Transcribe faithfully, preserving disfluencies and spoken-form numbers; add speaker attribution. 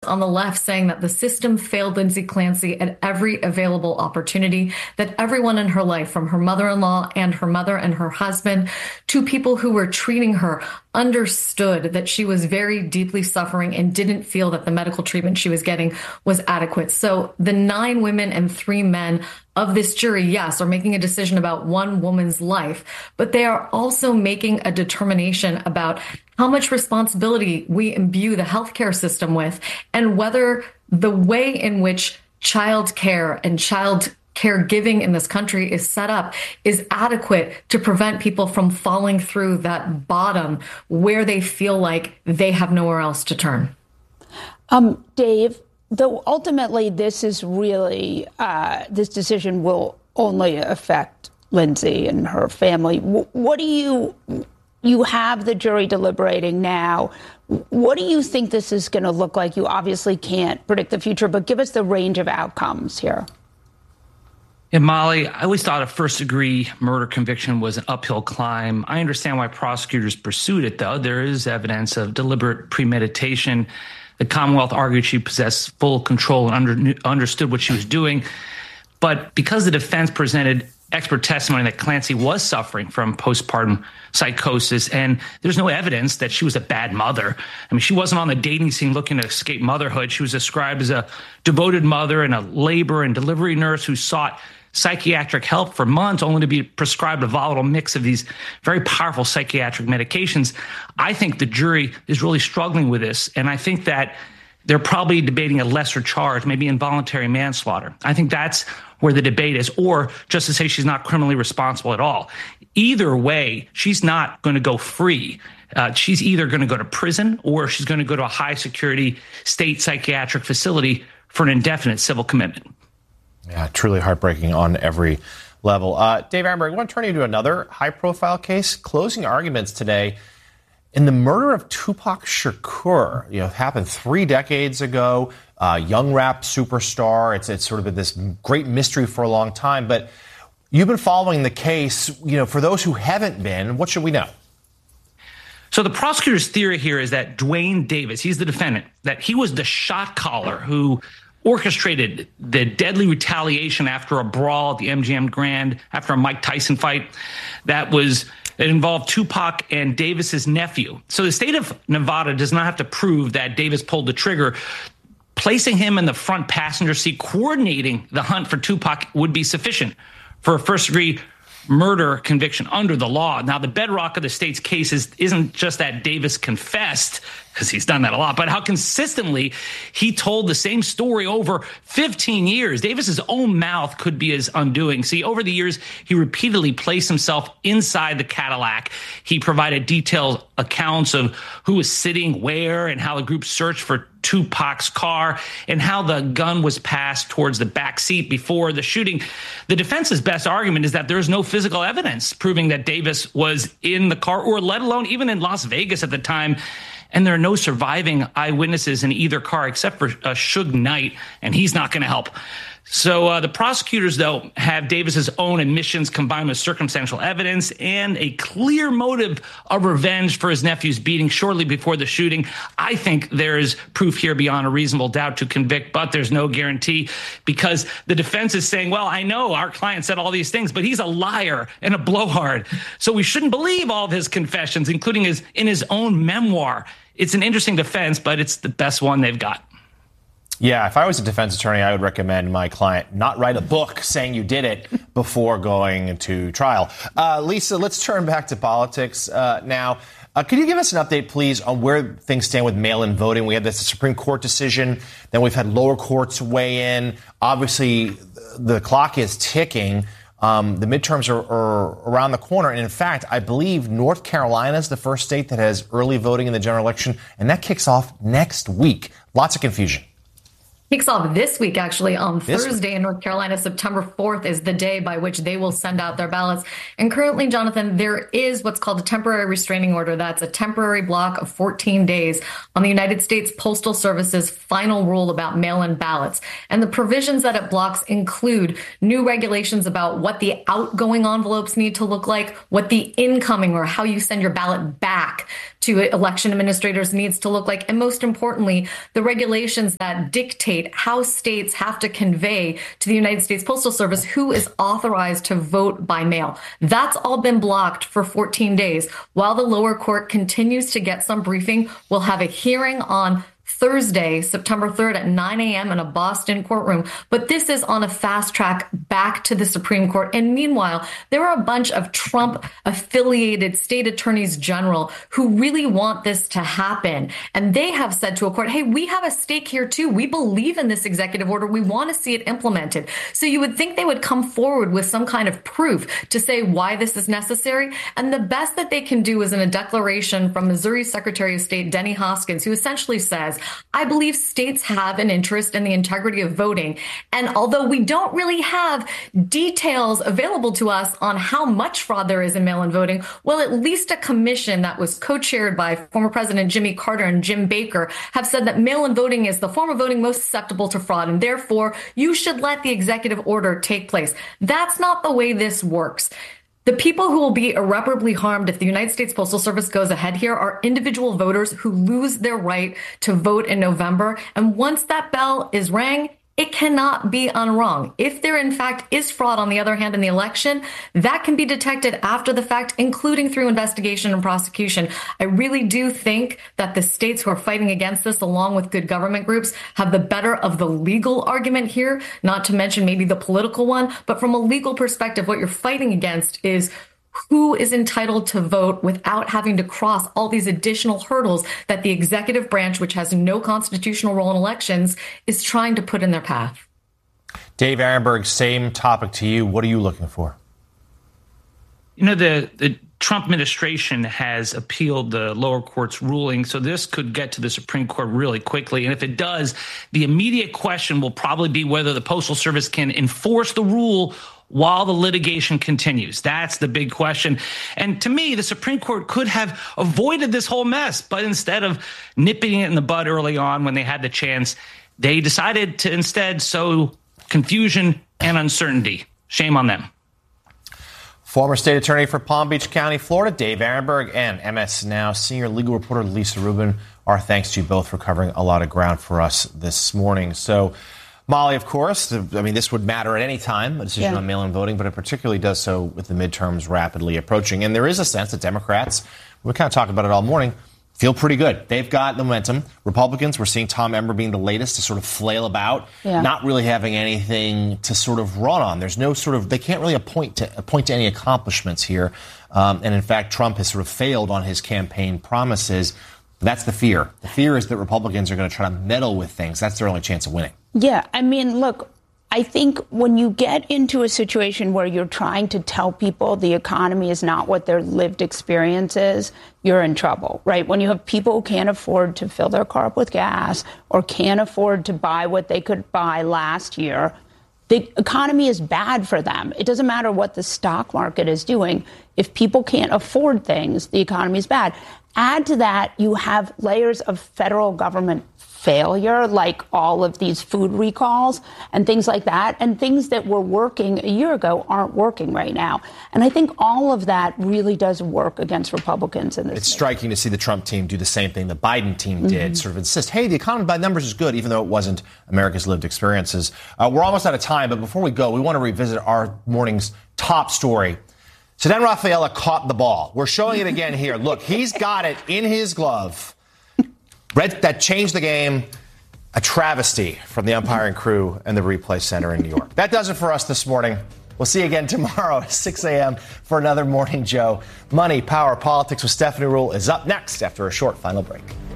Speaker 1: on the left saying that the system failed Lindsay Clancy at every available opportunity, that everyone in her life, from her mother-in-law and her mother and her husband to people who were treating her, understood that she was very deeply suffering and didn't feel that the medical treatment she was getting was adequate. So the nine women and three men of this jury, yes, are making a decision about one woman's life, but they are also making a determination about how much responsibility we imbue the healthcare system with, and whether the way in which child care and child caregiving in this country is set up is adequate to prevent people from falling through that bottom where they feel like they have nowhere else to turn.
Speaker 2: Um, Dave, though ultimately this is really, uh, this decision will only affect Lindsay and her family. W- what do you, you have the jury deliberating now. What do you think this is going to look like? You obviously can't predict the future, but give us the range of outcomes here.
Speaker 3: Yeah, Molly, I always thought a first-degree murder conviction was an uphill climb. I understand why prosecutors pursued it, though. There is evidence of deliberate premeditation. The Commonwealth argued she possessed full control and under, understood what she was doing. But because the defense presented expert testimony that Clancy was suffering from postpartum psychosis, and there's no evidence that she was a bad mother. I mean, she wasn't on the dating scene looking to escape motherhood. She was described as a devoted mother and a labor and delivery nurse who sought psychiatric help for months, only to be prescribed a volatile mix of these very powerful psychiatric medications. I think the jury is really struggling with this, and I think that they're probably debating a lesser charge, maybe involuntary manslaughter. I think that's where the debate is, or just to say she's not criminally responsible at all. Either way, she's not going to go free. Uh, she's either going to go to prison or she's going to go to a high-security state psychiatric facility for an indefinite civil commitment.
Speaker 4: Yeah, truly heartbreaking on every level. Uh, Dave Aronberg, I want to turn you to another high-profile case. Closing arguments today in the murder of Tupac Shakur. You know, it happened three decades ago. Uh, young rap superstar. It's it's sort of been this great mystery for a long time. But you've been following the case. You know, for those who haven't been, what should we know?
Speaker 3: So the prosecutor's theory here is that Duane Davis, he's the defendant, that he was the shot caller who orchestrated the deadly retaliation after a brawl at the M G M Grand, after a Mike Tyson fight that was it involved Tupac and Davis's nephew. So the state of Nevada does not have to prove that Davis pulled the trigger. Placing him in the front passenger seat, coordinating the hunt for Tupac would be sufficient for a first-degree murder conviction under the law. Now, the bedrock of the state's case is, isn't just that Davis confessed, because he's done that a lot, but how consistently he told the same story over fifteen years. Davis's own mouth could be his undoing. See, over the years, he repeatedly placed himself inside the Cadillac. He provided detailed accounts of who was sitting where and how the group searched for Tupac's car and how the gun was passed towards the back seat before the shooting. The defense's best argument is that there is no physical evidence proving that Davis was in the car, or let alone even in Las Vegas at the time. And there are no surviving eyewitnesses in either car except for uh, Suge Knight, and he's not going to help. So uh, the prosecutors, though, have Davis's own admissions combined with circumstantial evidence and a clear motive of revenge for his nephew's beating shortly before the shooting. I think there is proof here beyond a reasonable doubt to convict, but there's no guarantee, because the defense is saying, well, I know our client said all these things, but he's a liar and a blowhard, so we shouldn't believe all of his confessions, including his in his own memoir. It's an interesting defense, but it's the best one they've got.
Speaker 4: Yeah, if I was a defense attorney, I would recommend my client not write a book saying you did it before going to trial. Uh, Lisa, let's turn back to politics uh, now. Uh, could you give us an update, please, on where things stand with mail-in voting? We had this Supreme Court decision. Then we've had lower courts weigh in. Obviously, the clock is ticking. Um, the midterms are, are around the corner. And in fact, I believe North Carolina is the first state that has early voting in the general election, and that kicks off next week. Lots of confusion.
Speaker 1: Kicks off this week, actually, on
Speaker 4: This
Speaker 1: Thursday in North Carolina. September fourth is the day by which they will send out their ballots. And currently, Jonathan, there is what's called a temporary restraining order. That's a temporary block of fourteen days on the United States Postal Service's final rule about mail-in ballots. And the provisions that it blocks include new regulations about what the outgoing envelopes need to look like, what the incoming or how you send your ballot back to election administrators needs to look like, and most importantly, the regulations that dictate how states have to convey to the United States Postal Service who is authorized to vote by mail. That's all been blocked for fourteen days. While the lower court continues to get some briefing, we'll have a hearing on Thursday, September third at nine a.m. in a Boston courtroom. But this is on a fast track back to the Supreme Court. And meanwhile, there are a bunch of Trump-affiliated state attorneys general who really want this to happen. And they have said to a court, hey, we have a stake here too. We believe in this executive order. We want to see it implemented. So you would think they would come forward with some kind of proof to say why this is necessary. And the best that they can do is in a declaration from Missouri Secretary of State Denny Hoskins, who essentially says, I believe states have an interest in the integrity of voting. And although we don't really have details available to us on how much fraud there is in mail-in voting, well, at least a commission that was co-chaired by former President Jimmy Carter and Jim Baker have said that mail-in voting is the form of voting most susceptible to fraud, and therefore you should let the executive order take place. That's not the way this works. The people who will be irreparably harmed if the United States Postal Service goes ahead here are individual voters who lose their right to vote in November. And once that bell is rang, it cannot be unrung. If there, in fact, is fraud, on the other hand, in the election, that can be detected after the fact, including through investigation and prosecution. I really do think that the states who are fighting against this, along with good government groups, have the better of the legal argument here, not to mention maybe the political one. But from a legal perspective, what you're fighting against is who is entitled to vote without having to cross all these additional hurdles that the executive branch, which has no constitutional role in elections, is trying to put in their path.
Speaker 4: Dave Aronberg, same topic to you. What are you looking for?
Speaker 3: You know, the, the Trump administration has appealed the lower court's ruling, so this could get to the Supreme Court really quickly. And if it does, the immediate question will probably be whether the Postal Service can enforce the rule while the litigation continues. That's the big question. And to me, the Supreme Court could have avoided this whole mess, but instead of nipping it in the bud early on when they had the chance, they decided to instead sow confusion and uncertainty. Shame on them.
Speaker 4: Former state attorney for Palm Beach County, Florida, Dave Aronberg, and M S Now senior legal reporter Lisa Rubin. Our thanks to you both for covering a lot of ground for us this morning. So, Molly, of course, I mean, this would matter at any time, a decision
Speaker 2: yeah.
Speaker 4: on mail-in voting, but it particularly does so with the midterms rapidly approaching. And there is a sense that Democrats, we kind of talked about it all morning, feel pretty good. They've got momentum. Republicans, we're seeing Tom Emmer being the latest to sort of flail about, yeah. not really having anything to sort of run on. There's no sort of, they can't really point to, point to any accomplishments here. Um, and in fact, Trump has sort of failed on his campaign promises. That's the fear. The fear is that Republicans are going to try to meddle with things. That's their only chance of winning.
Speaker 2: Yeah, I mean, look, I think when you get into a situation where you're trying to tell people the economy is not what their lived experience is, you're in trouble, right? When you have people who can't afford to fill their car up with gas or can't afford to buy what they could buy last year, the economy is bad for them. It doesn't matter what the stock market is doing. If people can't afford things, the economy is bad. Add to that, you have layers of federal government failure, like all of these food recalls and things like that, and things that were working a year ago aren't working right now. And I think all of that really does work against Republicans in this.
Speaker 4: It's striking to see the Trump team do the same thing the Biden team did, mm-hmm. sort of insist, hey, the economy by numbers is good, even though it wasn't America's lived experiences. Uh, we're almost out of time, but before we go, we want to revisit our morning's top story. Ceddanne Rafaela caught the ball. We're showing it again here. Look, he's got it in his glove. Red, that changed the game. A travesty from the umpiring crew and the replay center in New York. That does it for us this morning. We'll see you again tomorrow at six a.m. for another Morning Joe. Money, Power, Politics with Stephanie Ruhle is up next after a short final break.